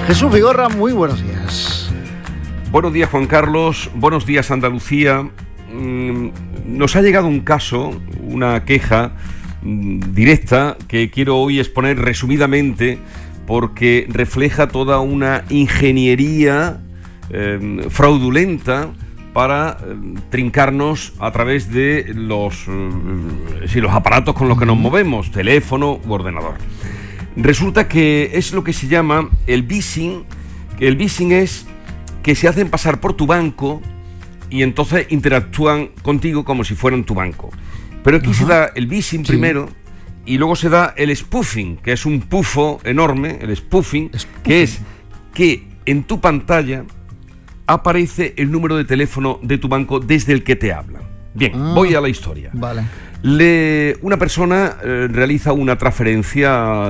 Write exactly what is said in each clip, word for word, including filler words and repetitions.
Jesús Vigorra, muy buenos días. Buenos días, Juan Carlos. Buenos días, Andalucía. Nos ha llegado un caso, una queja directa que quiero hoy exponer resumidamente porque refleja toda una ingeniería eh, fraudulenta para eh, trincarnos a través de los, eh, sí, los aparatos con los que nos movemos, teléfono u ordenador. Resulta que es lo que se llama el phishing, que el phishing es que se hacen pasar por tu banco y entonces interactúan contigo como si fueran tu banco. Pero aquí Ajá. se da el phishing sí. primero y luego se da el spoofing, que es un pufo enorme, el spoofing, spoofing, que es que en tu pantalla aparece el número de teléfono de tu banco desde el que te hablan. Bien, ah, voy a la historia. Vale. Le, una persona eh, realiza una transferencia,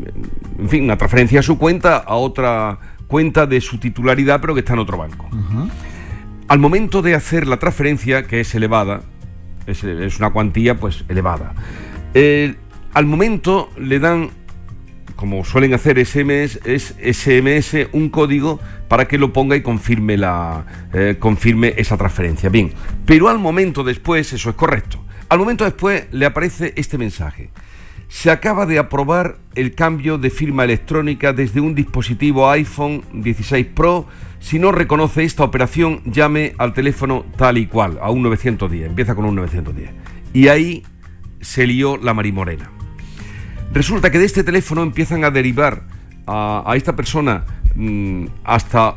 en fin, una transferencia a su cuenta, a otra cuenta de su titularidad, pero que está en otro banco. Uh-huh. Al momento de hacer la transferencia, que es elevada, es, es una cuantía pues elevada, eh, al momento le dan, como suelen hacer S M S, es S M S un código para que lo ponga y confirme, la, eh, confirme esa transferencia. Bien, pero al momento después, eso es correcto, al momento después le aparece este mensaje. Se acaba de aprobar el cambio de firma electrónica desde un dispositivo iPhone dieciséis Pro. Si no reconoce esta operación, llame al teléfono tal y cual, a un nueve uno cero. Empieza con un nueve uno cero. Y ahí se lió la marimorena. Resulta que de este teléfono empiezan a derivar a, a esta persona mmm, hasta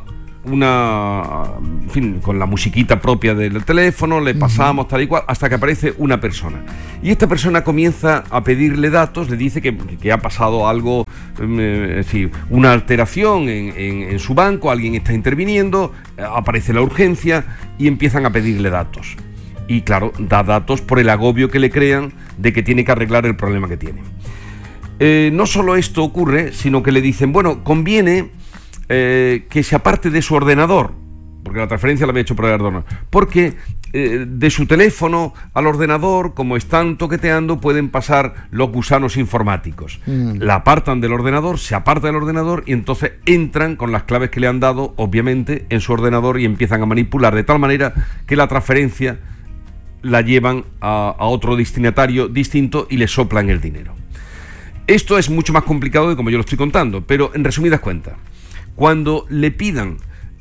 una, en fin, con la musiquita propia del teléfono, le pasamos tal y cual, hasta que aparece una persona. Y esta persona comienza a pedirle datos, le dice que, que ha pasado algo, eh, es decir, una alteración en, en, en su banco, alguien está interviniendo, eh, aparece la urgencia y empiezan a pedirle datos. Y claro, da datos por el agobio que le crean de que tiene que arreglar el problema que tiene. Eh, no solo esto ocurre, sino que le dicen, bueno, conviene Eh, que se aparte de su ordenador, porque la transferencia la había hecho por el ordenador, porque eh, de su teléfono al ordenador, como están toqueteando, pueden pasar los gusanos informáticos. Mm. La apartan del ordenador, se aparta del ordenador y entonces entran con las claves que le han dado, obviamente, en su ordenador y empiezan a manipular de tal manera que la transferencia la llevan a, a otro destinatario distinto y le soplan el dinero. Esto es mucho más complicado de como yo lo estoy contando, pero en resumidas cuentas, cuando le pidan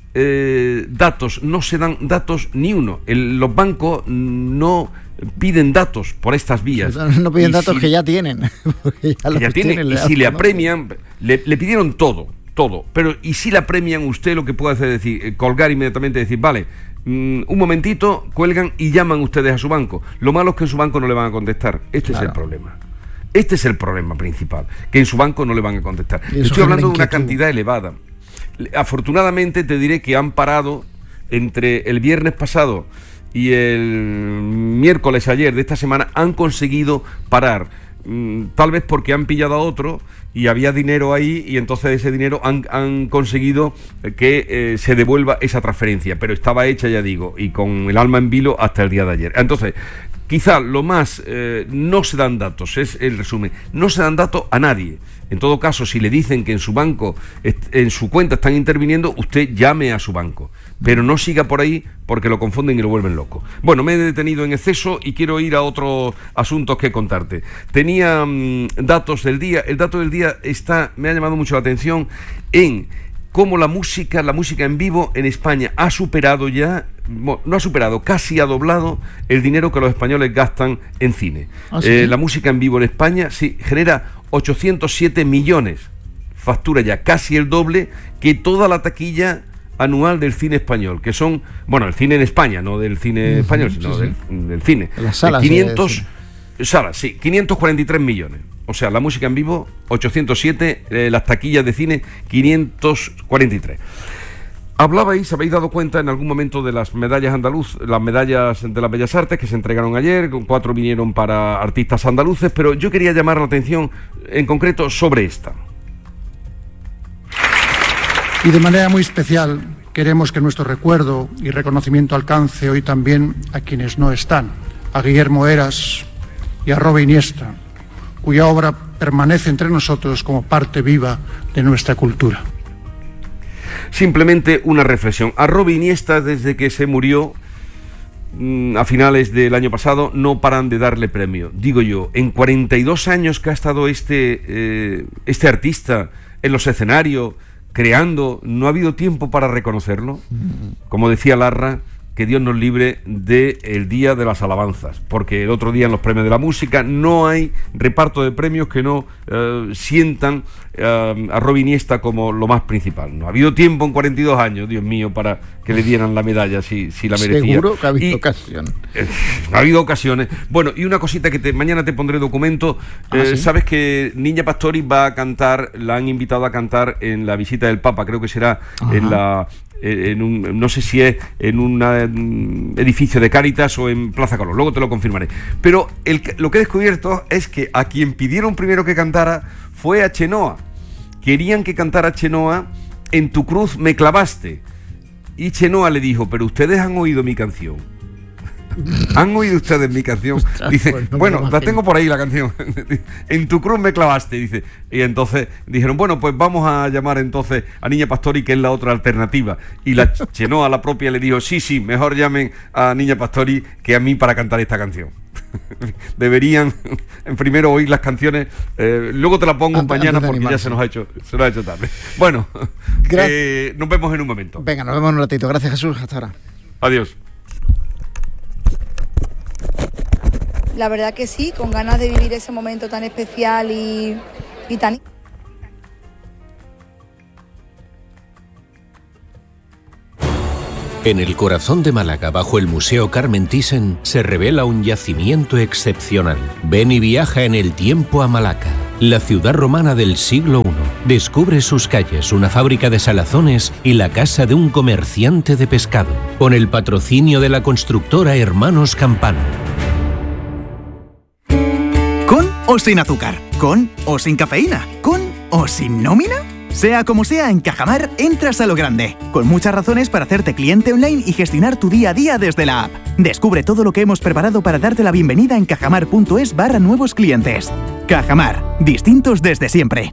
eh, datos, no se dan datos ni uno. El, los bancos no piden datos por estas vías. No piden y datos si, que ya tienen. ya que ya tienen, tienen y si le apremian, le, le pidieron todo, todo. Pero y si le apremian, usted lo que puede hacer es decir, colgar inmediatamente y decir, vale, mm, un momentito, cuelgan y llaman ustedes a su banco. Lo malo es que en su banco no le van a contestar. Este claro. es el problema. Este es el problema principal, que en su banco no le van a contestar. Estoy hablando de una cantidad elevada. Afortunadamente te diré que han parado entre el viernes pasado y el miércoles ayer de esta semana, han conseguido parar, mm, tal vez porque han pillado a otro y había dinero ahí y entonces ese dinero han, han conseguido que eh, se devuelva esa transferencia, pero estaba hecha, ya digo, y con el alma en vilo hasta el día de ayer. Entonces, quizá lo más, eh, no se dan datos, es el resumen, no se dan datos a nadie. En todo caso, si le dicen que en su banco, en su cuenta están interviniendo, usted llame a su banco, pero no siga por ahí porque lo confunden y lo vuelven loco. Bueno, me he detenido en exceso y quiero ir a otros asuntos que contarte. Tenía mmm, datos del día, el dato del día está, me ha llamado mucho la atención en cómo la música, la música en vivo en España ha superado ya, no ha superado, casi ha doblado el dinero que los españoles gastan en cine. ¿Ah, sí? eh, la música en vivo en España sí genera ochocientos siete millones, factura ya casi el doble que toda la taquilla anual del cine español, que son, bueno, el cine en España, no del cine uh-huh, español, sino sí, sí. Del, del cine. Las salas. quinientos salas, sí, quinientos cuarenta y tres millones. O sea, la música en vivo, ochocientos siete, eh, las taquillas de cine, quinientos cuarenta y tres. Hablabais, habéis dado cuenta en algún momento de las medallas andaluz, las medallas de las Bellas Artes que se entregaron ayer, con cuatro vinieron para artistas andaluces, pero yo quería llamar la atención en concreto sobre esta. Y de manera muy especial queremos que nuestro recuerdo y reconocimiento alcance hoy también a quienes no están, a Guillermo Heras y a Robe Iniesta, cuya obra permanece entre nosotros como parte viva de nuestra cultura. Simplemente una reflexión. A Robbie Iniesta, desde que se murió mmm, a finales del año pasado, no paran de darle premio. Digo yo, en cuarenta y dos años que ha estado este, eh, este artista en los escenarios, creando, ¿no ha habido tiempo para reconocerlo? Como decía Larra, que Dios nos libre del día de las alabanzas, porque el otro día en los premios de la música no hay reparto de premios que no eh, sientan eh, a Robbie Iniesta como lo más principal. No ha habido tiempo en cuarenta y dos años, Dios mío, para que le dieran la medalla si, si la merecía. Seguro que ha habido y, ocasión. Eh, ha habido ocasiones. Bueno, y una cosita que te, mañana te pondré documento. ¿Ah, eh, sí? Sabes que Niña Pastori va a cantar, la han invitado a cantar en la visita del Papa, creo que será Ajá. en la... En un, no sé si es en un edificio de Cáritas o en Plaza Colón, luego te lo confirmaré. Pero el, lo que he descubierto es que a quien pidieron primero que cantara fue a Chenoa. Querían que cantara Chenoa En tu cruz me clavaste. Y Chenoa le dijo, pero ustedes han oído mi canción. ¿Han oído ustedes mi canción? Ostras, dice, pues no bueno, la tengo por ahí la canción. En tu cruz me clavaste, dice. Y entonces dijeron, bueno, pues vamos a llamar entonces a Niña Pastori, que es la otra alternativa. Y la Chenoa, la propia, le dijo, sí, sí, mejor llamen a Niña Pastori que a mí para cantar esta canción. Deberían primero oír las canciones, eh, luego te la pongo antes, mañana antes porque animarse. Ya se nos ha hecho se nos ha hecho tarde. Bueno, eh, nos vemos en un momento. Venga, nos vemos en un ratito. Gracias, Jesús, hasta ahora. Adiós. La verdad que sí, con ganas de vivir ese momento tan especial y, y tan... En el corazón de Málaga, bajo el Museo Carmen Thyssen, se revela un yacimiento excepcional. Ven y viaja en el tiempo a Malaca, la ciudad romana del siglo primero. Descubre sus calles, una fábrica de salazones y la casa de un comerciante de pescado, con el patrocinio de la constructora Hermanos Campano. ¿Con o sin azúcar? ¿Con o sin cafeína? ¿Con o sin nómina? Sea como sea, en Cajamar entras a lo grande, con muchas razones para hacerte cliente online y gestionar tu día a día desde la app. Descubre todo lo que hemos preparado para darte la bienvenida en cajamar.es barra nuevos clientes. Cajamar, distintos desde siempre.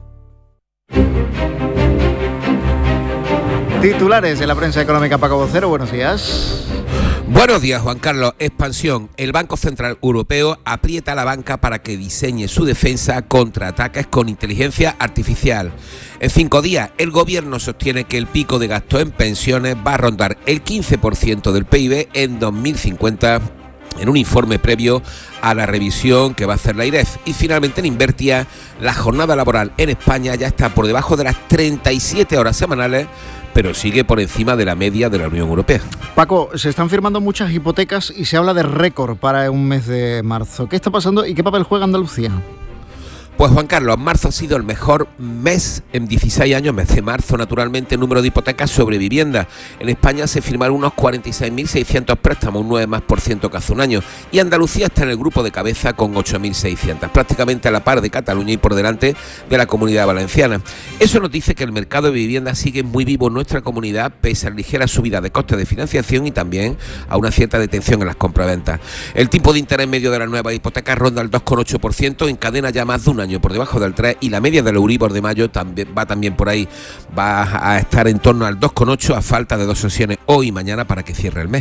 Titulares de la prensa económica, Paco Vocero, buenos días. Buenos días, Juan Carlos. Expansión. El Banco Central Europeo aprieta a la banca para que diseñe su defensa contra ataques con inteligencia artificial. En cinco días, el gobierno sostiene que el pico de gasto en pensiones va a rondar el quince por ciento del P I B en dos mil cincuenta, en un informe previo a la revisión que va a hacer la I R E F. Y finalmente, en Invertia, la jornada laboral en España ya está por debajo de las treinta y siete horas semanales, pero sigue por encima de la media de la Unión Europea. Paco, se están firmando muchas hipotecas y se habla de récord para un mes de marzo. ¿Qué está pasando y qué papel juega Andalucía? Pues Juan Carlos, marzo ha sido el mejor mes en dieciséis años, mes de marzo naturalmente, número de hipotecas sobre vivienda. En España se firmaron unos cuarenta y seis mil seiscientos préstamos, un nueve más por ciento que hace un año. Y Andalucía está en el grupo de cabeza con ocho mil seiscientos, prácticamente a la par de Cataluña y por delante de la Comunidad Valenciana. Eso nos dice que el mercado de vivienda sigue muy vivo en nuestra comunidad, pese a la ligera subida de costes de financiación y también a una cierta detención en las compraventas. El tipo de interés medio de las nuevas hipotecas ronda el dos coma ocho por ciento, encadena ya más de un año por debajo del tres, y la media del Euribor de mayo también va también por ahí, va a estar en torno al dos coma ocho a falta de dos sesiones hoy y mañana para que cierre el mes.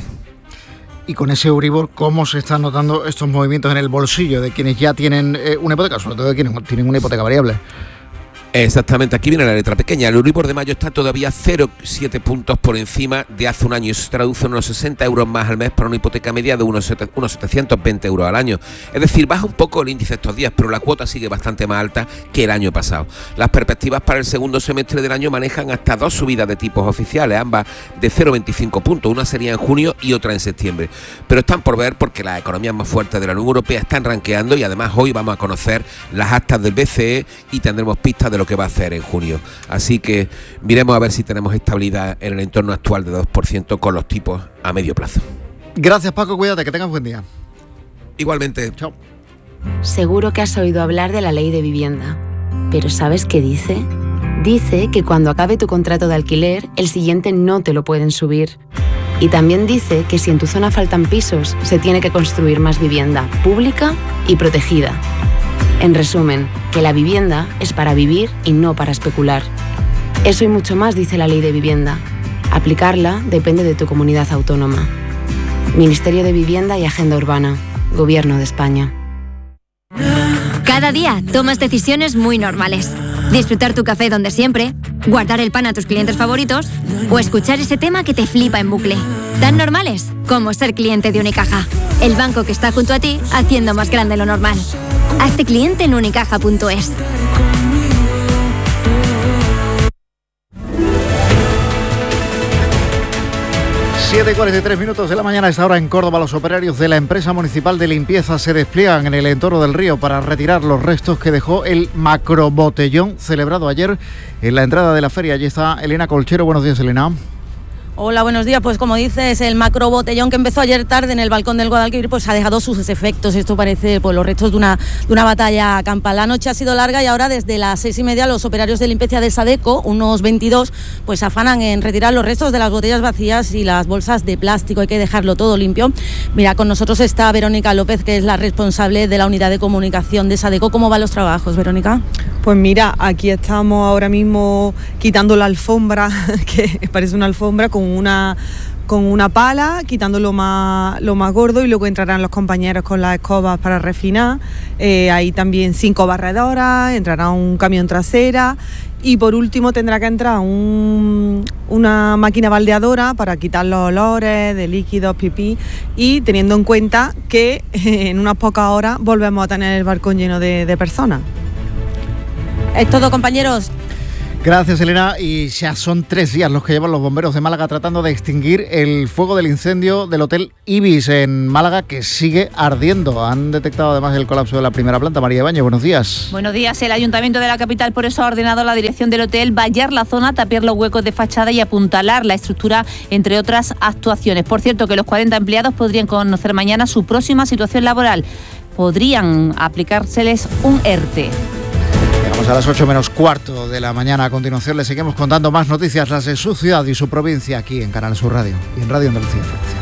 Y con ese Euribor, ¿cómo se están notando estos movimientos en el bolsillo de quienes ya tienen eh, una hipoteca, sobre todo de quienes tienen una hipoteca variable? Exactamente, aquí viene la letra pequeña. El Euribor de mayo está todavía cero coma siete puntos por encima de hace un año. Eso se traduce en unos sesenta euros más al mes para una hipoteca media de unos, unos setecientos veinte euros al año. Es decir, baja un poco el índice estos días, pero la cuota sigue bastante más alta que el año pasado. Las perspectivas para el segundo semestre del año manejan hasta dos subidas de tipos oficiales, ambas de cero coma veinticinco puntos. Una sería en junio y otra en septiembre. Pero están por ver porque las economías más fuertes de la Unión Europea están ranqueando, y además hoy vamos a conocer las actas del B C E y tendremos pistas de lo que va a hacer en junio. Así que miremos a ver si tenemos estabilidad en el entorno actual de dos por ciento con los tipos a medio plazo. Gracias, Paco, cuídate, que tengas buen día. Igualmente. Chao. Seguro que has oído hablar de la ley de vivienda, pero ¿sabes qué dice? Dice que cuando acabe tu contrato de alquiler, el siguiente no te lo pueden subir. Y también dice que si en tu zona faltan pisos, se tiene que construir más vivienda pública y protegida. En resumen, que la vivienda es para vivir y no para especular. Eso y mucho más dice la Ley de Vivienda. Aplicarla depende de tu comunidad autónoma. Ministerio de Vivienda y Agenda Urbana. Gobierno de España. Cada día tomas decisiones muy normales. Disfrutar tu café donde siempre, guardar el pan a tus clientes favoritos o escuchar ese tema que te flipa en bucle. Tan normales como ser cliente de Unicaja. El banco que está junto a ti haciendo más grande lo normal. Hazte cliente en unicaja punto es. siete y cuarenta y tres minutos de la mañana. A esta hora en Córdoba, los operarios de la empresa municipal de limpieza se despliegan en el entorno del río para retirar los restos que dejó el macrobotellón celebrado ayer en la entrada de la feria. Allí está Elena Colchero. Buenos días, Elena. Hola, buenos días. Pues como dices, el macrobotellón que empezó ayer tarde en el balcón del Guadalquivir pues ha dejado sus efectos. Esto parece pues, los restos de una, de una batalla campal. La noche ha sido larga y ahora desde las seis y media los operarios de limpieza de Sadeco, unos veintidós, pues afanan en retirar los restos de las botellas vacías y las bolsas de plástico. Hay que dejarlo todo limpio. Mira, con nosotros está Verónica López, que es la responsable de la unidad de comunicación de Sadeco. ¿Cómo van los trabajos, Verónica? Pues mira, aquí estamos ahora mismo quitando la alfombra, que parece una alfombra, con una con una pala, quitando lo más, lo más gordo, y luego entrarán los compañeros con las escobas para refinar. Eh, hay también cinco barredoras, entrará un camión trasera y por último tendrá que entrar un, una máquina baldeadora para quitar los olores de líquidos, pipí, y teniendo en cuenta que eh, en unas pocas horas volvemos a tener el balcón lleno de, de personas. Es todo, compañeros. Gracias, Elena. Y ya son tres días los que llevan los bomberos de Málaga tratando de extinguir el fuego del incendio del Hotel Ibis en Málaga, que sigue ardiendo. Han detectado además el colapso de la primera planta. María Ibáñez, buenos días. Buenos días. El Ayuntamiento de la capital por eso ha ordenado a la dirección del hotel vallar la zona, tapiar los huecos de fachada y apuntalar la estructura, entre otras actuaciones. Por cierto, que los cuarenta empleados podrían conocer mañana su próxima situación laboral. Podrían aplicárseles un E R T E. Llegamos a las ocho menos cuarto de la mañana. A continuación le seguimos contando más noticias, las de su ciudad y su provincia, aquí en Canal Sur Radio y en Radio Andalucía.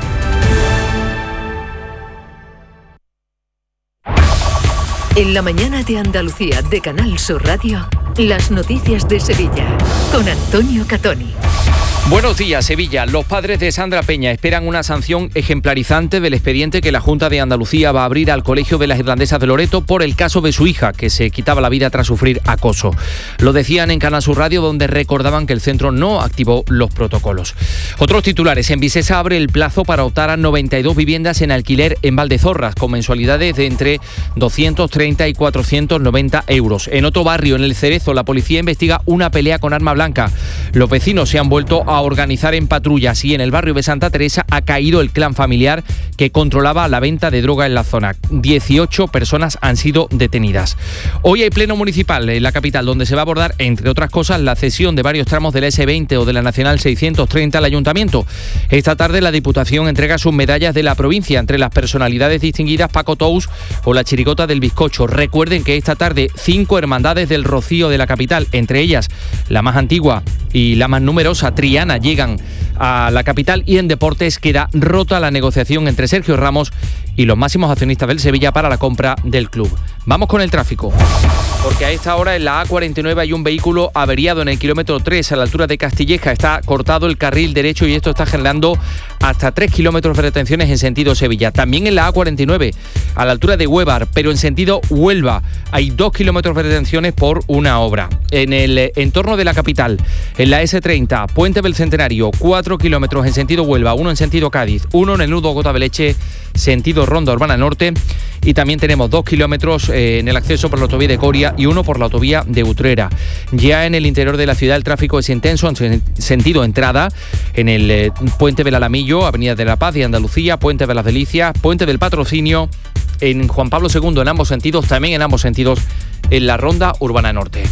En la mañana de Andalucía de Canal Sur Radio, las noticias de Sevilla con Antonio Catoni. Buenos días, Sevilla. Los padres de Sandra Peña esperan una sanción ejemplarizante del expediente que la Junta de Andalucía va a abrir al Colegio de las Irlandesas de Loreto por el caso de su hija, que se quitaba la vida tras sufrir acoso. Lo decían en Canal Sur Radio, donde recordaban que el centro no activó los protocolos. Otros titulares. En Visesa abre el plazo para optar a noventa y dos viviendas en alquiler en Valdezorras, con mensualidades de entre doscientos treinta y cuatrocientos noventa euros. En otro barrio, en El Cerezo, la policía investiga una pelea con arma blanca. Los vecinos se han vuelto a a organizar en patrullas y en el barrio de Santa Teresa ha caído el clan familiar que controlaba la venta de droga en la zona. dieciocho personas han sido detenidas. Hoy hay pleno municipal en la capital, donde se va a abordar, entre otras cosas, la cesión de varios tramos de la ese veinte o de la Nacional seiscientos treinta al Ayuntamiento. Esta tarde la Diputación entrega sus medallas de la provincia, entre las personalidades distinguidas Paco Tous o la Chirigota del Bizcocho. Recuerden que esta tarde cinco hermandades del Rocío de la capital, entre ellas la más antigua y la más numerosa, Triana, llegan a la capital. Y en deportes queda rota la negociación entre Sergio Ramos y los máximos accionistas del Sevilla para la compra del club. Vamos con el tráfico, porque a esta hora en la A cuarenta y nueve hay un vehículo averiado en el kilómetro tres a la altura de Castilleja. Está cortado el carril derecho y esto está generando hasta tres kilómetros de retenciones en sentido Sevilla. También en la A cuarenta y nueve a la altura de Huévar, pero en sentido Huelva hay dos kilómetros de retenciones por una obra. En el entorno de la capital, en la ese treinta, Puente del Centenario, cuatro kilómetros en sentido Huelva, uno en sentido Cádiz, uno en el nudo Gota Beleche, sentido Ronda Urbana Norte, y también tenemos dos kilómetros eh, en el acceso por la autovía de Coria y uno por la autovía de Utrera. Ya en el interior de la ciudad el tráfico es intenso en sentido entrada, en el eh, Puente del Alamillo, Avenida de la Paz y Andalucía, Puente de las Delicias, Puente del Patrocinio, en Juan Pablo segundo en ambos sentidos, también en ambos sentidos en la Ronda Urbana Norte.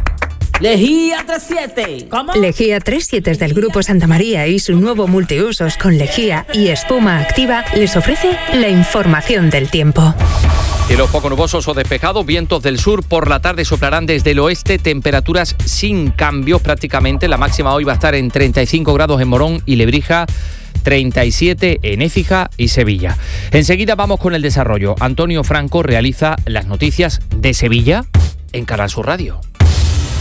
Lejía treinta y siete. ¿Cómo? Lejía treinta y siete del Grupo Santa María y su nuevo multiusos con lejía y espuma activa les ofrece la información del tiempo. Cielos poco nubosos o despejados, vientos del sur, por la tarde soplarán desde el oeste, temperaturas sin cambios prácticamente. La máxima hoy va a estar en treinta y cinco grados en Morón y Lebrija, treinta y siete en Écija y Sevilla. Enseguida vamos con el desarrollo. Antonio Franco realiza las noticias de Sevilla en Canal Sur Radio.